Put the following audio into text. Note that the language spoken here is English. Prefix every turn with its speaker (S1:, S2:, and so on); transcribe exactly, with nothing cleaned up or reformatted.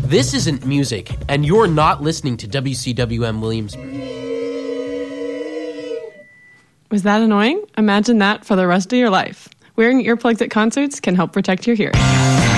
S1: this isn't music, and you're not listening to W C W M Williamsburg.
S2: Was that annoying? Imagine that for the rest of your life. Wearing earplugs at concerts can help protect your hearing.